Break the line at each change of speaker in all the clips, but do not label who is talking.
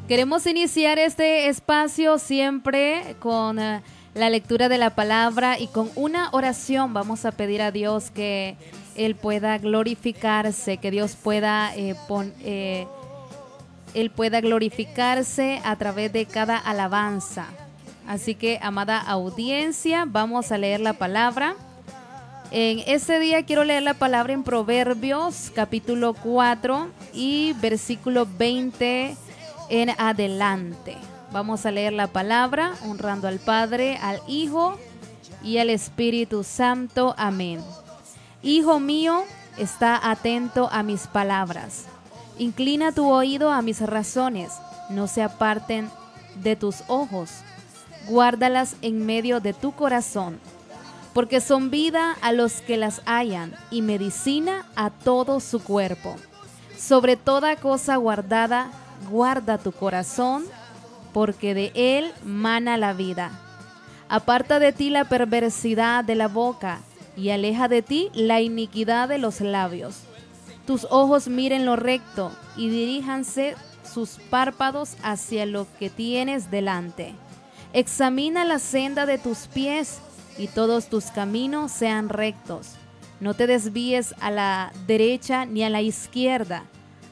Queremos iniciar este espacio siempre con la lectura de la palabra y con una oración. Vamos a pedir a Dios que Él pueda glorificarse, que Dios pueda Él pueda glorificarse a través de cada alabanza. Así que, amada audiencia, vamos a leer la palabra. En este día quiero leer la palabra en Proverbios, capítulo 4 y versículo 20 en adelante. Vamos a leer la palabra honrando al Padre, al Hijo y al Espíritu Santo. Amén. Hijo mío, está atento a mis palabras. Inclina tu oído a mis razones, no se aparten de tus ojos. Guárdalas en medio de tu corazón, porque son vida a los que las hallan y medicina a todo su cuerpo. Sobre toda cosa guardada, guarda tu corazón, porque de él mana la vida. Aparta de ti la perversidad de la boca y aleja de ti la iniquidad de los labios. Tus ojos miren lo recto y diríjanse sus párpados hacia lo que tienes delante. Examina la senda de tus pies y todos tus caminos sean rectos. No te desvíes a la derecha ni a la izquierda.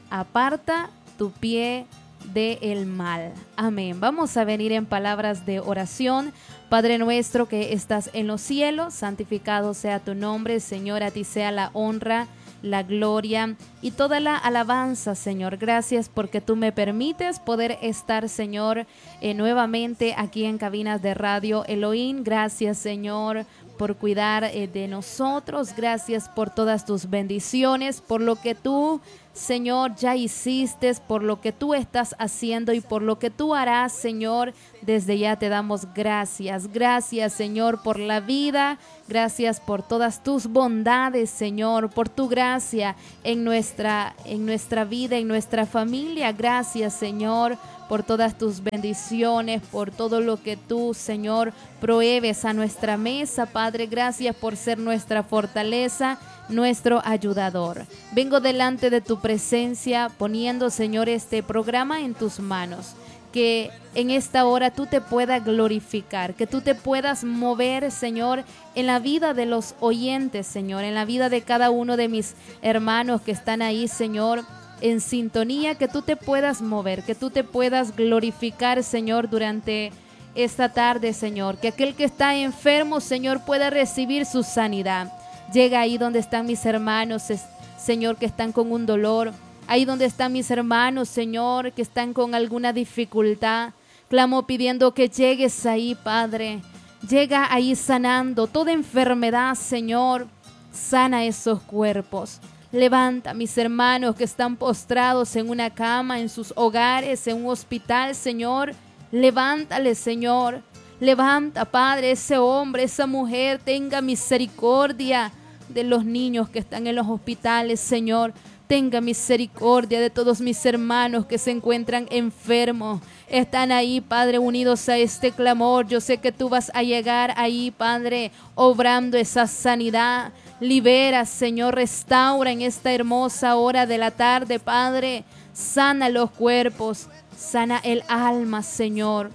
Aparta tu pie del mal. Amén. Vamos a venir en palabras de oración. Padre nuestro que estás en los cielos, santificado sea tu nombre. Señor, a ti sea la honra, la gloria y toda la alabanza, Señor. Gracias porque tú me permites poder estar, Señor, nuevamente aquí en cabinas de Radio Elohim. Gracias, Señor, por cuidar de nosotros. Gracias por todas tus bendiciones, por lo que tú, Señor, ya hiciste, por lo que tú estás haciendo y por lo que tú harás, Señor. Desde ya te damos gracias. Gracias, Señor, por la vida. Gracias por todas tus bondades, Señor, por tu gracia en nuestra vida, en nuestra familia. Gracias, Señor, por todas tus bendiciones, por todo lo que tú, Señor, provees a nuestra mesa. Padre, gracias por ser nuestra fortaleza, nuestro ayudador. Vengo delante de tu presencia poniendo, Señor, este programa en tus manos. Que en esta hora tú te puedas glorificar, que tú te puedas mover, Señor, en la vida de los oyentes, Señor, en la vida de cada uno de mis hermanos que están ahí, Señor, en sintonía, que tú te puedas mover, que tú te puedas glorificar, Señor, durante esta tarde, Señor, que aquel que está enfermo, Señor, pueda recibir su sanidad. Llega ahí donde están mis hermanos, Señor, que están con un dolor. Ahí donde están mis hermanos, Señor, que están con alguna dificultad. Clamo pidiendo que llegues ahí, Padre. Llega ahí sanando toda enfermedad, Señor. Sana esos cuerpos. Levanta a mis hermanos que están postrados en una cama, en sus hogares, en un hospital, Señor. Levántale, Señor. Levanta, Padre, ese hombre, esa mujer. Tenga misericordia de los niños que están en los hospitales, Señor. Tenga misericordia de todos mis hermanos que se encuentran enfermos. Están ahí, Padre, unidos a este clamor. Yo sé que tú vas a llegar ahí, Padre, obrando esa sanidad. Libera, Señor, restaura en esta hermosa hora de la tarde, Padre. Sana los cuerpos, sana el alma, Señor.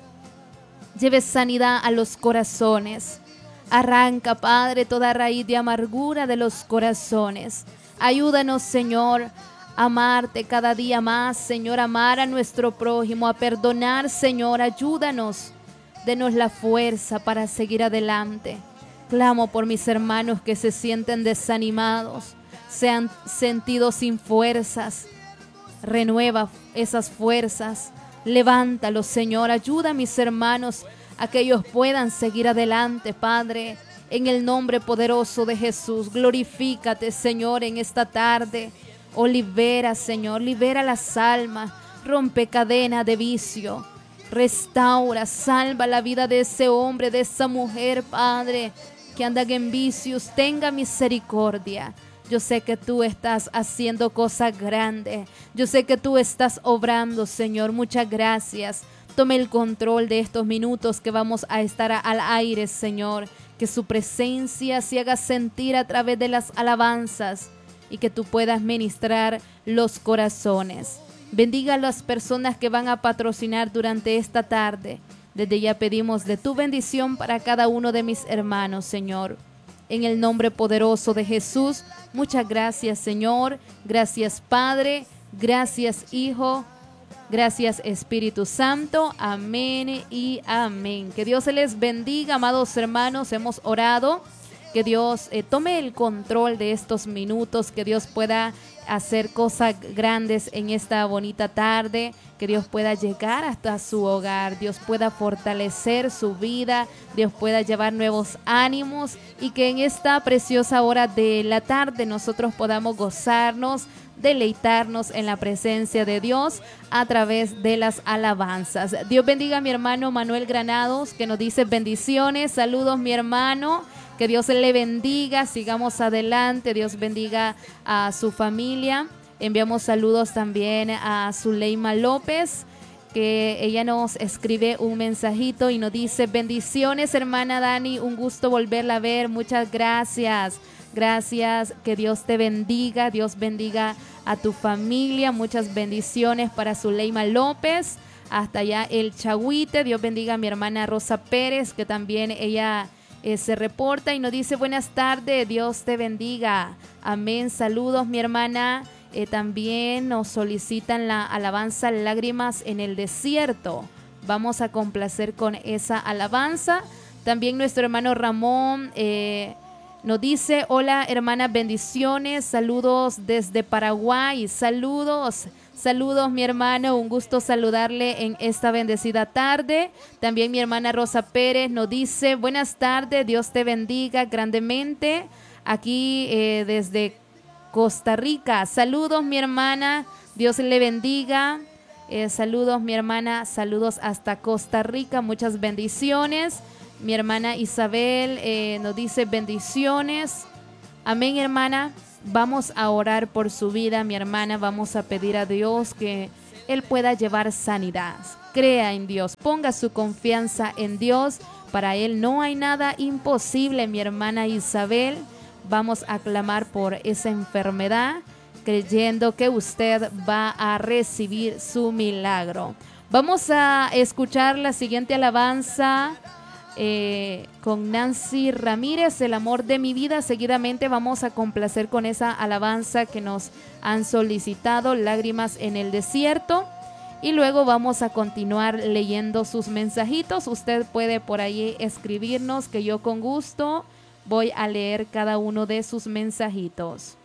Lleve sanidad a los corazones. Arranca, Padre, toda raíz de amargura de los corazones. Ayúdanos, Señor, a amarte cada día más, Señor, amar a nuestro prójimo, a perdonar, Señor, ayúdanos, denos la fuerza para seguir adelante. Clamo por mis hermanos que se sienten desanimados, se han sentido sin fuerzas. Renueva esas fuerzas, levántalos, Señor, ayuda a mis hermanos a que ellos puedan seguir adelante, Padre. En el nombre poderoso de Jesús, glorifícate, Señor, en esta tarde. Oh, libera, Señor, libera las almas, rompe cadena de vicio, restaura, salva la vida de ese hombre, de esa mujer, Padre, que andan en vicios. Tenga misericordia. Yo sé que tú estás haciendo cosas grandes. Yo sé que tú estás obrando, Señor. Muchas gracias. Tome el control de estos minutos que vamos a estar al aire, Señor. Que su presencia se haga sentir a través de las alabanzas y que tú puedas ministrar los corazones. Bendiga a las personas que van a patrocinar durante esta tarde. Desde ya pedimos de tu bendición para cada uno de mis hermanos, Señor. En el nombre poderoso de Jesús, muchas gracias, Señor. Gracias, Padre. Gracias, Hijo. Gracias, Espíritu Santo. Amén y amén. Que Dios se les bendiga, amados hermanos. Hemos orado. Que Dios tome el control de estos minutos. Que Dios pueda hacer cosas grandes en esta bonita tarde. Que Dios pueda llegar hasta su hogar. Dios pueda fortalecer su vida. Dios pueda llevar nuevos ánimos. Y que en esta preciosa hora de la tarde nosotros podamos gozarnos, deleitarnos en la presencia de Dios a través de las alabanzas. Dios bendiga a mi hermano Manuel Granados, que nos dice bendiciones. Saludos, mi hermano. Que Dios le bendiga. Sigamos adelante. Dios bendiga a su familia. Enviamos saludos también a Zuleima López, que ella nos escribe un mensajito y nos dice bendiciones, hermana Dani. Un gusto volverla a ver. Muchas gracias. Gracias, que Dios te bendiga, Dios bendiga a tu familia, muchas bendiciones para Zuleima López, hasta allá el Chahuite. Dios bendiga a mi hermana Rosa Pérez, que también ella se reporta y nos dice buenas tardes, Dios te bendiga, amén, saludos mi hermana. También nos solicitan la alabanza Lágrimas en el Desierto, vamos a complacer con esa alabanza. También nuestro hermano Ramón nos dice, hola hermana, bendiciones, saludos desde Paraguay, saludos mi hermano, un gusto saludarle en esta bendecida tarde. También mi hermana Rosa Pérez nos dice, buenas tardes, Dios te bendiga grandemente, aquí desde Costa Rica, saludos mi hermana, Dios le bendiga, saludos mi hermana, saludos hasta Costa Rica, muchas bendiciones. Mi hermana Isabel nos dice bendiciones. Amén, hermana. Vamos a orar por su vida, mi hermana. Vamos a pedir a Dios que Él pueda llevar sanidad. Crea en Dios. Ponga su confianza en Dios. Para Él no hay nada imposible, mi hermana Isabel. Vamos a clamar por esa enfermedad, creyendo que usted va a recibir su milagro. Vamos a escuchar la siguiente alabanza. Con Nancy Ramírez, El amor de mi vida. Seguidamente vamos a complacer con esa alabanza que nos han solicitado, Lágrimas en el Desierto, y luego vamos a continuar leyendo sus mensajitos. Usted puede por ahí escribirnos, que yo con gusto voy a leer cada uno de sus mensajitos.